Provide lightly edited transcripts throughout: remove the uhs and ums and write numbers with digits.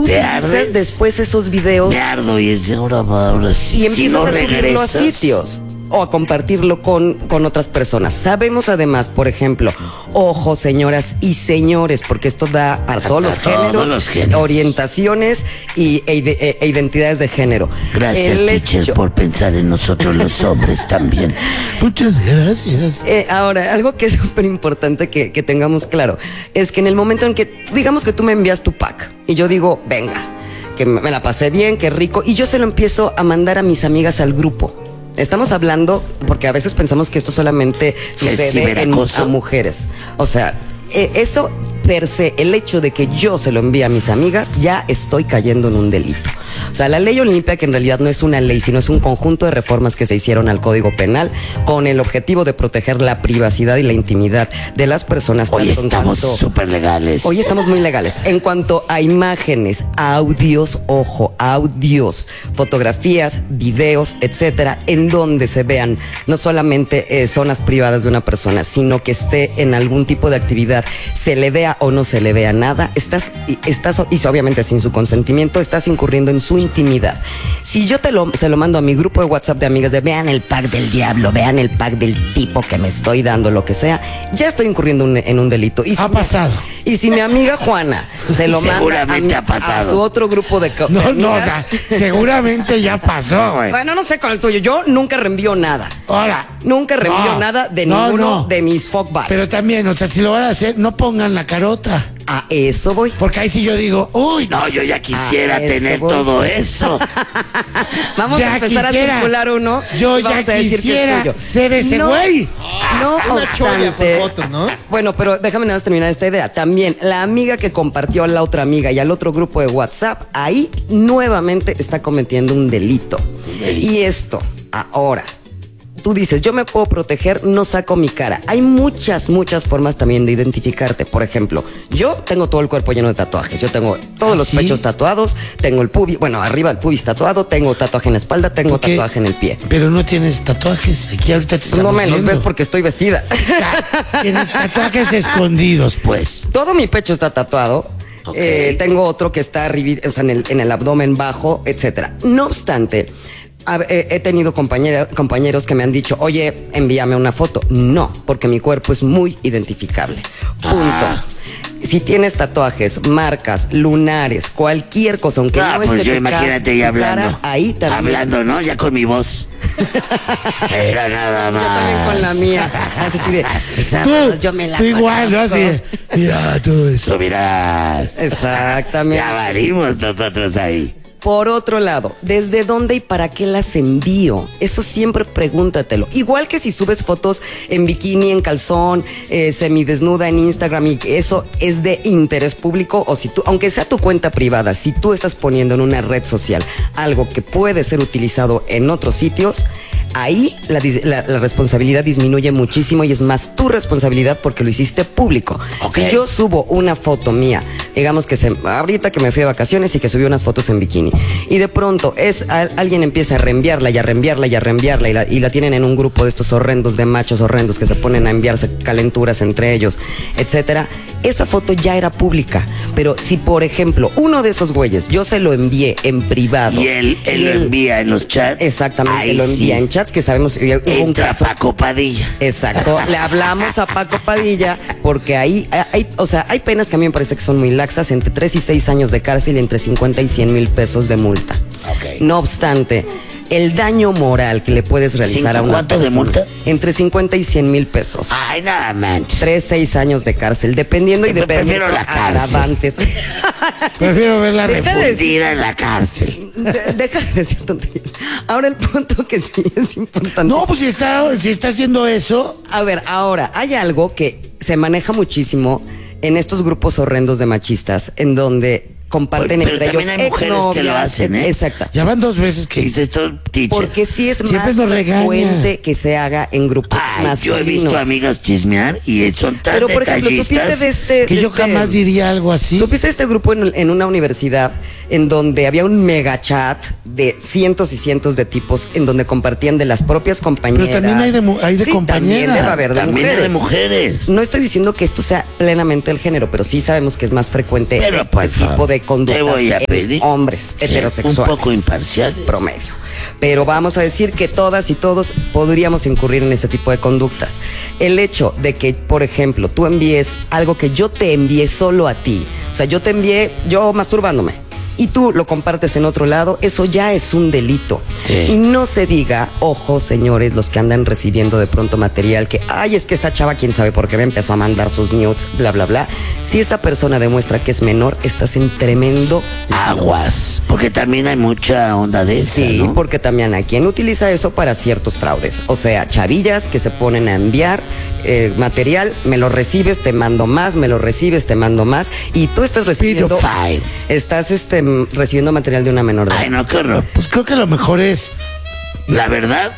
utilizas después esos videos. Me ardo y es ahora sí. Y empiezas si no a subirlo a regresas, sitios o a compartirlo con otras personas. Sabemos además, por ejemplo, ojo, señoras y señores, porque esto da a todos los géneros, orientaciones e identidades de género. Gracias, teacher, por pensar en nosotros los hombres también. Muchas gracias. Ahora, algo que es súper importante que tengamos claro es que en el momento en que, digamos que tú me envías tu pack y yo digo, venga, que me la pasé bien, que rico, y yo se lo empiezo a mandar a mis amigas al grupo. Estamos hablando, porque a veces pensamos que esto solamente sucede a mujeres. O sea, eso per se, el hecho de que yo se lo envíe a mis amigas, ya estoy cayendo en un delito. O sea, la ley Olimpia, que en realidad no es una ley, sino es un conjunto de reformas que se hicieron al Código Penal con el objetivo de proteger la privacidad y la intimidad de las personas. Hoy estamos súper legales. Hoy estamos muy legales. En cuanto a imágenes, audios, ojo, audios, fotografías, videos, etcétera, en donde se vean no solamente zonas privadas de una persona, sino que esté en algún tipo de actividad, se le vea o no se le vea nada, estás y obviamente sin su consentimiento, estás incurriendo en su intimidad. Si yo se lo mando a mi grupo de WhatsApp de amigas de vean el pack del diablo, vean el pack del tipo que me estoy dando, lo que sea, ya estoy incurriendo en un delito. Y ha pasado. Y si mi amiga Juana se lo manda a su otro grupo de No, o sea, seguramente ya pasó, güey. Bueno, no sé con el tuyo. Yo nunca reenvío nada. Ahora. Nunca reenvío nada de ninguno de mis fuck buddies. Pero también, o sea, si lo van a hacer, no pongan la carota. A eso voy. Porque ahí sí yo digo, uy, no, yo ya quisiera tener todo eso. Vamos a empezar a circular uno. Yo ya quisiera ser ese güey. No obstante, ¿no? Bueno, pero déjame nada más terminar esta idea. También la amiga que compartió a la otra amiga y al otro grupo de WhatsApp, ahí nuevamente está cometiendo un delito. Y esto, ahora, tú dices, yo me puedo proteger, no saco mi cara. Hay muchas formas también de identificarte. Por ejemplo, yo tengo todo el cuerpo lleno de tatuajes. Yo tengo todos los pechos tatuados, tengo el pubis, bueno, arriba el pubis tatuado, tengo tatuaje en la espalda, tengo tatuaje en el pie. Pero no tienes tatuajes, aquí ahorita te estamos No me los viendo. ves porque estoy vestida. Tienes tatuajes escondidos, pues. Todo mi pecho está tatuado. Okay. Tengo otro que está arriba, o sea, en el abdomen bajo, etcétera. No obstante, he tenido compañeros que me han dicho, oye, envíame una foto. No, porque mi cuerpo es muy identificable. Punto. Si tienes tatuajes, marcas, lunares, cualquier cosa, aunque no pues esté yo imagínate ya hablando. Cara, ahí también. Hablando, ¿no? Ya con mi voz. Era nada más. Yo también con la mía. Así de, yo me la conozco. Igual, ¿no? Así, mira todo eso. Tú mirás. Exactamente. Ya valimos nosotros ahí. Por otro lado, ¿desde dónde y para qué las envío? Eso siempre pregúntatelo. Igual que si subes fotos en bikini, en calzón, semidesnuda en Instagram, y eso es de interés público, o si tú, aunque sea tu cuenta privada, si tú estás poniendo en una red social algo que puede ser utilizado en otros sitios, ahí la responsabilidad disminuye muchísimo y es más tu responsabilidad porque lo hiciste público. Okay. Si yo subo una foto mía, digamos que ahorita que me fui de vacaciones y que subí unas fotos en bikini, y de pronto alguien empieza a reenviarla y la tienen en un grupo de estos horrendos de machos horrendos que se ponen a enviarse calenturas entre ellos, etcétera. Esa foto ya era pública, pero si por ejemplo uno de esos güeyes yo se lo envié en privado y él lo envía en los chats, exactamente, lo envía en chats, que sabemos entra Paco Padilla. Exacto, le hablamos a Paco Padilla porque ahí hay penas que a mí me parece que son muy laxas, entre 3 y 6 años de cárcel y entre 50 y 100 mil pesos de multa. Okay. No obstante, el daño moral que le puedes realizar a una ¿cuánto persona, de multa? Entre 50 y 100 mil pesos. Ay, nada manches. 3, 6 años de cárcel, dependiendo y de prefiero la agravantes. Prefiero verla refundida en la cárcel. Deja de decir tonterías. Ahora el punto que sí es importante. No, pues si está haciendo eso. A ver, ahora, hay algo que se maneja muchísimo en estos grupos horrendos de machistas, en donde comparten pero entre ellos hay mujeres que lo hacen, ¿eh? Exacto. Ya van 2 veces que dice esto, teacher. Porque sí es siempre más frecuente que se haga en grupos masculinos. Yo he visto amigas chismear y son tan Pero por ejemplo, ¿supiste de que yo jamás diría algo así? ¿Supiste de este grupo en una universidad en donde había un mega chat de cientos y cientos de tipos en donde compartían de las propias compañeras. Pero también hay de Sí, compañeras. también debe haber de También hay de mujeres. mujeres. No estoy diciendo que esto sea plenamente el género, pero sí sabemos que es más frecuente Pero, este por tipo favor, de conductas te voy a en pedir hombres ser heterosexuales. un poco imparciales. Promedio. Pero vamos a decir que todas y todos podríamos incurrir en ese tipo de conductas. El hecho de que, por ejemplo, tú envíes algo que yo te envié solo a ti, o sea, yo te envié, yo masturbándome, y tú lo compartes en otro lado, eso ya es un delito. Sí. Y no se diga, ojo, señores, los que andan recibiendo de pronto material que, ay, es que esta chava, quién sabe por qué me empezó a mandar sus nudes, bla, bla, bla. Si esa persona demuestra que es menor, estás en tremendo Aguas. Porque también hay mucha onda de esa, Sí, ¿no? porque también hay quien utiliza eso para ciertos fraudes. O sea, chavillas que se ponen a enviar material, me lo recibes, te mando más, me lo recibes, te mando más, y tú estás recibiendo... Pedophile. Estás recibiendo material de una menor de edad. Ay, no, qué horror. Pues creo que lo mejor es, La verdad,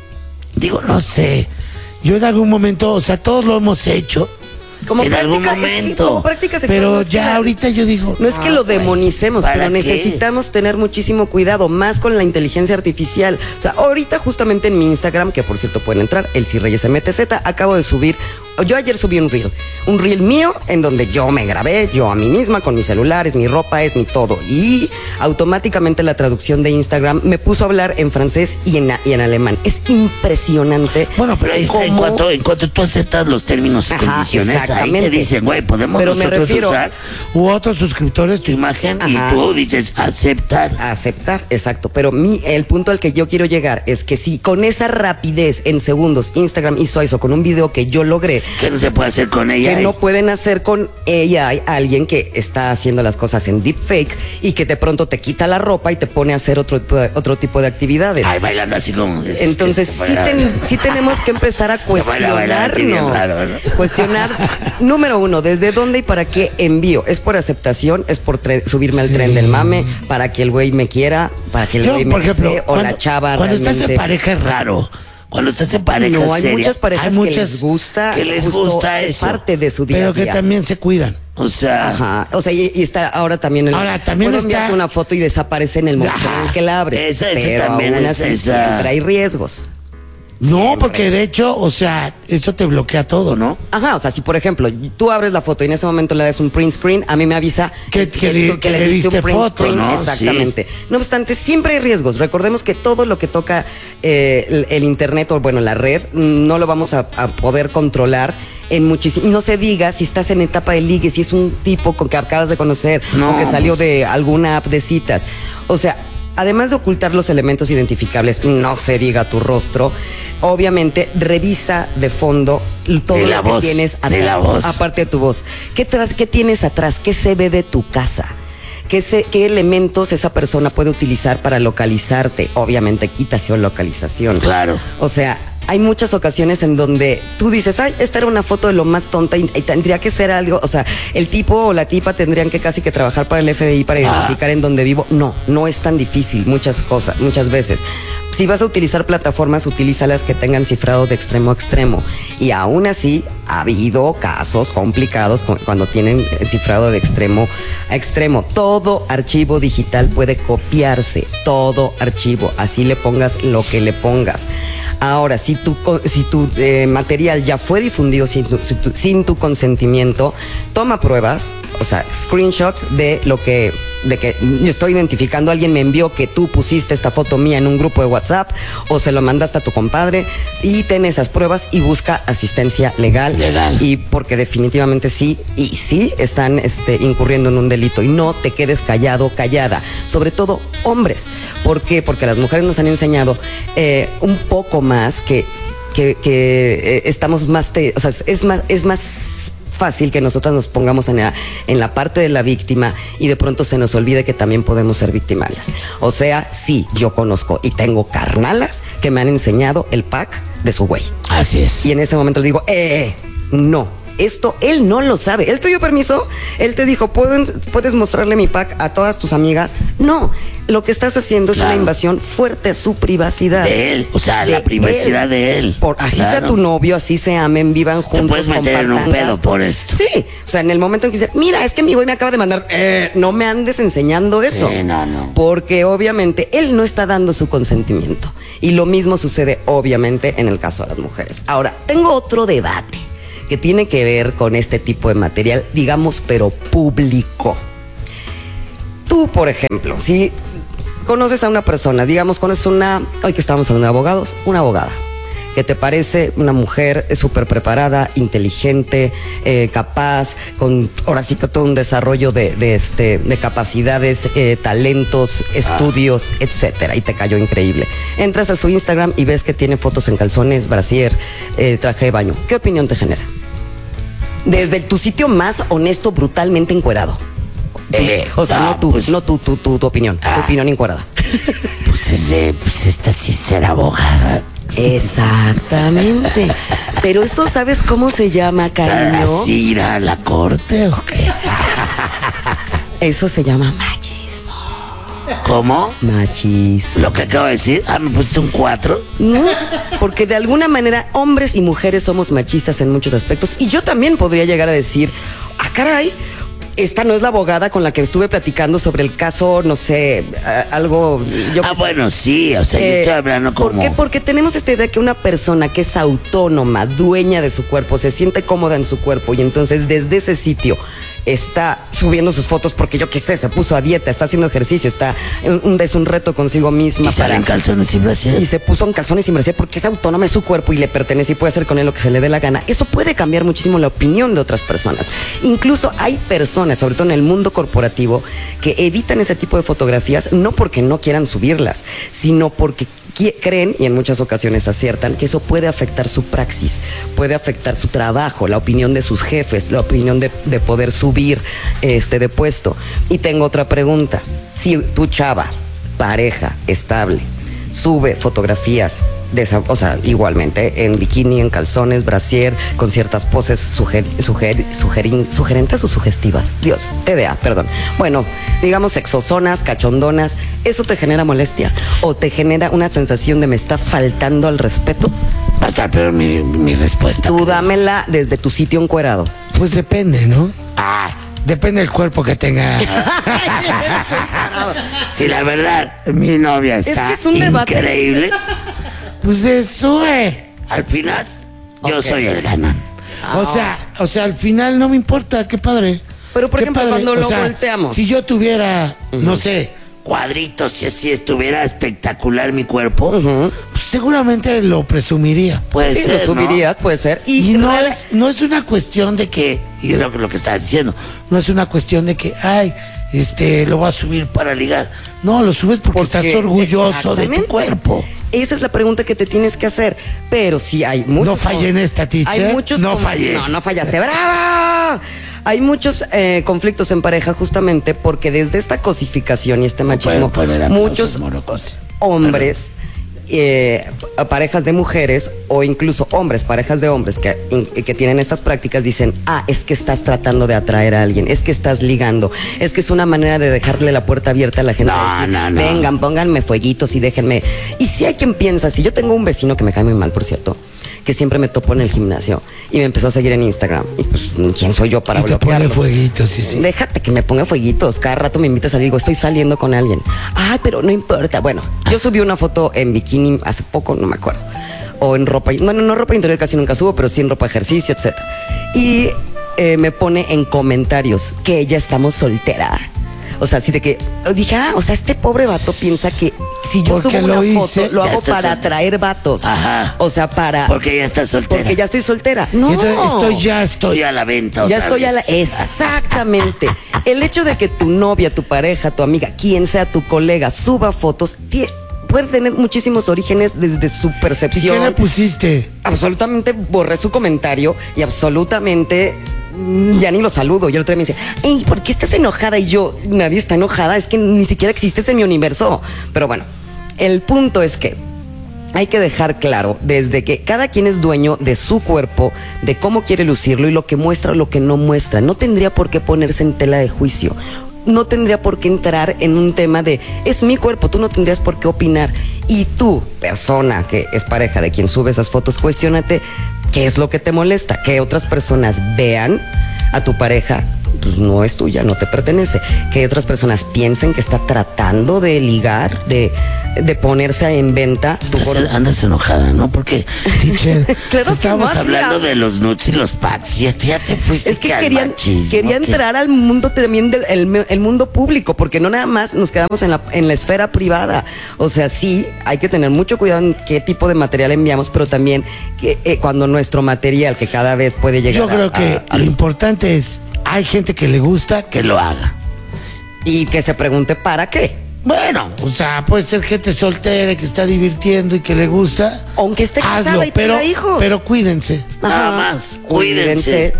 digo, no sé. yo en algún momento, o sea, todos lo hemos hecho, Como en algún práctica, es que momento. como práctica sexual, pero no es que ya ahorita yo digo, No es que lo demonicemos, ¿para pero qué? necesitamos tener muchísimo cuidado, más con la inteligencia artificial. O sea, ahorita justamente en mi Instagram, que por cierto pueden entrar, Elsie Reyes MTZ, acabo de subir, yo ayer subí un reel mío en donde yo me grabé, yo a mí misma, con mis celulares, mi ropa, es mi todo. Y automáticamente la traducción de Instagram me puso a hablar en francés y en alemán. Es impresionante. Bueno, pero ahí está, cómo- en cuanto tú aceptas los términos y Ajá, condiciones, ahí te exactamente. dicen, güey, podemos Pero me nosotros refiero- usar u otros suscriptores, tu imagen Ajá. y tú dices aceptar. Aceptar, exacto. Pero el punto al que yo quiero llegar es que si con esa rapidez en segundos Instagram hizo eso con un video que yo logré, ¿Qué no se puede hacer con ella? que no pueden hacer con ella, hay alguien que está haciendo las cosas en deepfake y que de pronto te quita la ropa y te pone a hacer otro tipo de actividades. Ay, bailando así como... Entonces sí tenemos que empezar a baila, baila así bien cuestionarnos. raro, ¿no? Cuestionar, número uno, ¿desde dónde y para qué envío? ¿Es por aceptación? ¿Es por subirme al tren del mame? ¿Para que el güey me quiera? ¿Para que el Yo, güey me por ejemplo, desee? ¿O la chava Cuando estás en realmente? pareja es raro. Cuando estás en pareja No, hay seria, muchas parejas hay que muchas les gusta. que les justo gusta es eso. parte de su día pero a que día. también se cuidan. O sea, Ajá, o sea, y está ahora también Ahora, también puedo está- enviarte una foto y desaparece en el momento Ajá, en el que la abres. esa pero también aún es así esa. siempre hay riesgos. No, Siempre. porque de hecho, o sea, eso te bloquea todo, ¿no? Ajá, o sea, si por ejemplo tú abres la foto y en ese momento le das un print screen, a mí me avisa Que le diste foto, ¿no? Exactamente. No obstante, siempre hay riesgos. Recordemos que todo lo que toca el internet o bueno, la red, no lo vamos a poder controlar en muchísimo. Y no se diga si estás en etapa de ligue, si es un tipo con que acabas de conocer No, o que salió pues. de alguna app de citas. O sea, además de ocultar los elementos identificables, no se diga tu rostro, obviamente revisa de fondo todo De la lo que voz, tienes de la voz. aparte de tu voz. ¿Qué tienes atrás? ¿Qué se ve de tu casa? ¿Qué elementos esa persona puede utilizar para localizarte? Obviamente quita geolocalización. Claro. O sea, hay muchas ocasiones en donde tú dices, ay, esta era una foto de lo más tonta y tendría que ser algo, o sea, el tipo o la tipa tendrían que casi que trabajar para el FBI para identificar en dónde vivo. No es tan difícil muchas veces. Si vas a utilizar plataformas, utilízalas que tengan cifrado de extremo a extremo. Y aún así, ha habido casos complicados cuando tienen cifrado de extremo a extremo. Todo archivo digital puede copiarse, todo archivo, así le pongas lo que le pongas. Ahora, si tu material ya fue difundido sin tu consentimiento, toma pruebas, o sea, screenshots de que yo estoy identificando, alguien me envió que tú pusiste esta foto mía en un grupo de WhatsApp o se lo mandaste a tu compadre, y ten esas pruebas y busca asistencia legal. Y porque definitivamente sí están incurriendo en un delito, y no te quedes callado, callada, sobre todo hombres. ¿Por qué? Porque las mujeres nos han enseñado un poco más que estamos más, o sea, es más fácil que nosotras nos pongamos en la parte de la víctima y de pronto se nos olvide que también podemos ser victimarias. O sea, sí, yo conozco y tengo carnalas que me han enseñado el pack de su güey. así es. Y en ese momento le digo, no, esto él no lo sabe. Él te dio permiso, él te dijo, ¿puedes mostrarle mi pack a todas tus amigas? No, lo que estás haciendo es una invasión fuerte a su privacidad. De él, o sea, la privacidad de él. Así sea tu novio, así se amen, vivan juntos. Te puedes meter en un pedo por esto. Sí, o sea, en el momento en que dice, mira, es que mi güey me acaba de mandar, no me andes enseñando eso. No. Porque obviamente él no está dando su consentimiento. Y lo mismo sucede obviamente en el caso de las mujeres. Ahora, tengo otro debate que tiene que ver con este tipo de material, digamos, pero público. Tú, por ejemplo, si conoces a una persona, digamos, conoces hoy que estamos hablando de abogados, una abogada, que te parece una mujer súper preparada, inteligente, capaz, con ahora sí que todo un desarrollo de capacidades, talentos, estudios, etcétera, y te cayó increíble. Entras a su Instagram y ves que tiene fotos en calzones, brasier, traje de baño. ¿Qué opinión te genera? Desde tu sitio más honesto, brutalmente encuerado. Tu opinión, tu opinión encuadrada. Pues esta sí será abogada. Exactamente. Pero eso, ¿sabes cómo se llama, cariño? ¿Así ir a la corte o qué? Eso se llama machismo. ¿Cómo? Machismo. Lo que acabo de decir, me pusiste un 4. No, porque de alguna manera hombres y mujeres somos machistas en muchos aspectos. Y yo también podría llegar a decir, caray, esta no es la abogada con la que estuve platicando sobre el caso, no sé, algo... Bueno, sí, o sea, yo estoy hablando como... ¿Por qué? Porque tenemos esta idea que una persona que es autónoma, dueña de su cuerpo, se siente cómoda en su cuerpo y entonces desde ese sitio está subiendo sus fotos porque yo qué sé, se puso a dieta, está haciendo ejercicio, es un reto consigo misma. Y sale en calzones sin brasier. Y se puso en calzones sin brasier porque es autónoma, es su cuerpo y le pertenece y puede hacer con él lo que se le dé la gana. Eso puede cambiar muchísimo la opinión de otras personas. Incluso hay personas, sobre todo en el mundo corporativo, que evitan ese tipo de fotografías no porque no quieran subirlas, sino porque creen, y en muchas ocasiones aciertan, que eso puede afectar su praxis, puede afectar su trabajo, la opinión de sus jefes, la opinión de poder subir de puesto. Y tengo otra pregunta. Si tu chava, pareja, estable, sube fotografías igualmente en bikini, en calzones, brasier, con ciertas poses sugerentes o sugestivas. Dios, TDA, perdón. Bueno, digamos sexosonas, cachondonas, ¿eso te genera molestia? ¿O te genera una sensación de me está faltando al respeto? Va a estar peor mi respuesta. Tú dámela desde tu sitio encuerado. Pues depende, ¿no? Depende del cuerpo que tenga. Sí, la verdad, mi novia está increíble. Pues se sube. Al final, yo soy el ganón. O sea, al final no me importa, qué padre. Pero por ejemplo, padre. cuando lo volteamos. Si yo tuviera, no sé, cuadritos y así estuviera espectacular mi cuerpo, pues seguramente lo presumiría. Puede ser, lo subirías, ¿no? Puede ser. Y no es una cuestión de que, y es lo que estás diciendo, no es una cuestión de que, lo voy a subir para ligar. No, lo subes porque estás orgulloso de tu cuerpo. Esa es la pregunta que te tienes que hacer. Pero si hay muchos... No fallé en esta, teacher. Hay muchos... No fallé. No fallaste. ¡Bravo! Hay muchos conflictos en pareja justamente porque desde esta cosificación y este machismo, muchos hombres, parejas de mujeres o incluso hombres, parejas de hombres que tienen estas prácticas dicen, es que estás tratando de atraer a alguien, es que estás ligando, es que es una manera de dejarle la puerta abierta a la gente. Vengan, pónganme fueguitos y déjenme. Y si hay quien piensa, si yo tengo un vecino que me cae muy mal, por cierto, que siempre me topó en el gimnasio y me empezó a seguir en Instagram. Y pues, ¿quién soy yo para bloquearlo? Te pone fueguitos, sí. Déjate que me ponga fueguitos. Cada rato me invita a salir, digo, estoy saliendo con alguien. Pero no importa. Bueno, yo subí una foto en bikini hace poco, no me acuerdo. O en ropa, bueno, no ropa interior casi nunca subo, pero sí en ropa de ejercicio, etc. Y me pone en comentarios que ya estamos soltera. O sea, así de que dije, este pobre vato piensa que si yo subo una foto, lo hago para atraer vatos. Ajá. O sea, porque ya estás soltera. Porque ya estoy soltera. No. Estoy a la venta. Ya estoy a la... Exactamente. El hecho de que tu novia, tu pareja, tu amiga, quien sea tu colega, suba fotos, puede tener muchísimos orígenes desde su percepción. ¿Y qué le pusiste? Absolutamente borré su comentario y absolutamente... ya ni lo saludo. Y el otro día me dice, ¿por qué estás enojada? Y yo, nadie está enojada, es que ni siquiera existes en mi universo. Pero bueno, el punto es que hay que dejar claro desde que cada quien es dueño de su cuerpo, de cómo quiere lucirlo y lo que muestra o lo que no muestra. No tendría por qué ponerse en tela de juicio. No tendría por qué entrar en un tema de es mi cuerpo, tú no tendrías por qué opinar. Y tú, persona que es pareja de quien sube esas fotos, cuestiónate qué es lo que te molesta, que otras personas vean a tu pareja, pues no es tuya, no te pertenece. Que otras personas piensen que está tratando de ligar, de ponerse en venta. Andas enojada, ¿no? Porque, teacher, claro estábamos que no, hablando de los nudes y los packs. Ya te fuiste. Es que quería entrar al mundo también el mundo público, porque no nada más nos quedamos en la esfera privada. O sea, sí, hay que tener mucho cuidado en qué tipo de material enviamos, pero también que, cuando nuestro material, que cada vez puede llegar Yo creo que lo importante es, hay gente que le gusta que lo haga. Y que se pregunte ¿para qué? Bueno, o sea, puede ser gente soltera que está divirtiendo y que le gusta. Aunque esté casada hazlo, y tenga hijos. Pero cuídense. Nada más. Cuídense.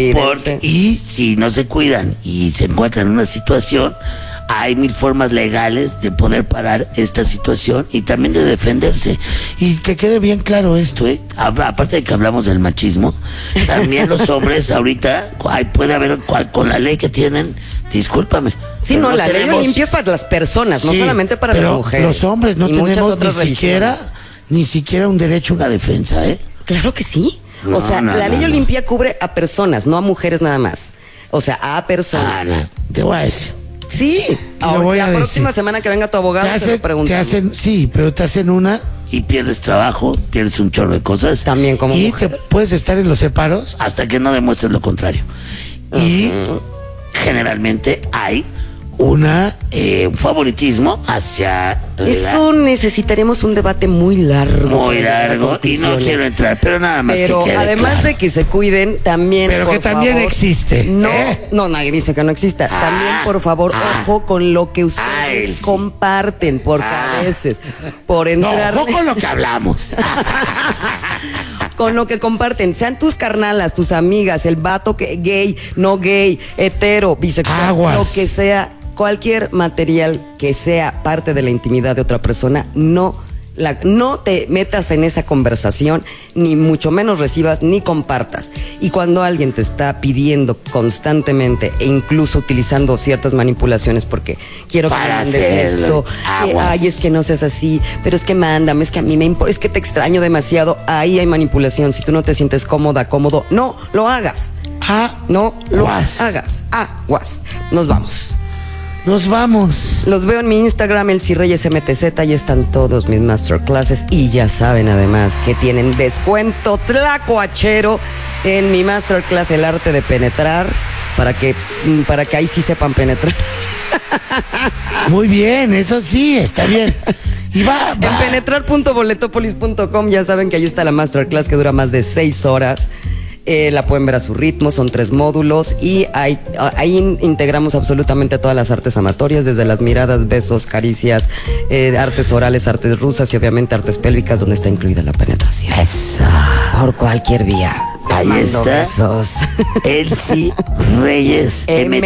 Y si no se cuidan y se encuentran en una situación, hay 1000 formas legales de poder parar esta situación y también de defenderse. Y que quede bien claro esto, aparte de que hablamos del machismo, también los hombres ahorita, puede haber con la ley que tienen, discúlpame. Sí, no, la ley Olimpia es para las personas, no solamente para las mujeres. Los hombres no tenemos ni siquiera un derecho a una defensa, ¿eh? Claro que sí. O sea, la ley Olimpia cubre a personas, no a mujeres nada más. O sea, a personas. Te voy a decir. Sí, la próxima semana que venga tu abogado se lo preguntamos. Pero te hacen una y pierdes trabajo, pierdes un chorro de cosas. También como y mujer. te puedes estar en los separos hasta que no demuestres lo contrario. Y generalmente hay un favoritismo hacia eso necesitaremos un debate muy largo y no quiero entrar, pero nada más pero que quede además claro. De que se cuiden también, pero por que también favor, existe no, nadie dice que no exista. También, por favor, ojo con lo que ustedes comparten, porque a veces por entrar ojo con lo que hablamos. con lo que comparten, sean tus carnalas, tus amigas, el vato que gay, no gay, hetero, bisexual, lo que sea, cualquier material que sea parte de la intimidad de otra persona, no te metas en esa conversación, ni mucho menos recibas ni compartas. Y cuando alguien te está pidiendo constantemente e incluso utilizando ciertas manipulaciones porque quiero que me mandes esto, ay, es que no seas así, pero es que mándame, es que a mí me importa, es que te extraño demasiado, ahí hay manipulación. Si tú no te sientes cómodo, no lo hagas. No lo hagas. Aguas. Nos vamos. Los veo en mi Instagram, el Cirreyes MTZ, ahí están todos mis masterclasses y ya saben además que tienen descuento tlacuachero en mi masterclass El Arte de Penetrar, para que ahí sí sepan penetrar. Muy bien, eso sí, está bien. Y va. En penetrar.boletopolis.com ya saben que ahí está la masterclass que dura más de 6 horas. La pueden ver a su ritmo, son 3 módulos y ahí integramos absolutamente todas las artes amatorias, desde las miradas, besos, caricias, artes orales, artes rusas y obviamente artes pélvicas, donde está incluida la penetración. Eso. Por cualquier vía. Ahí está. Besos. Elsie Reyes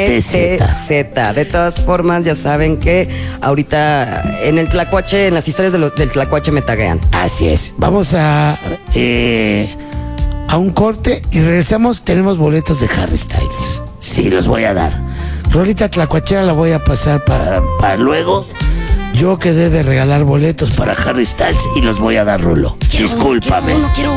MTZ. De todas formas, ya saben que ahorita en el Tlacuache, en las historias del Tlacuache me taguean. Así es. Vamos a un corte y regresamos. Tenemos boletos de Harry Styles. Sí, los voy a dar. Rolita tlacuachera la voy a pasar para luego. Yo quedé de regalar boletos para Harry Styles y los voy a dar, Rulo. Discúlpame. Quiero